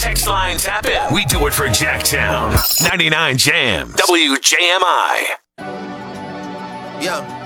Text line tap in. We do it for Jacktown. 99 Jams. WJMI. Yeah.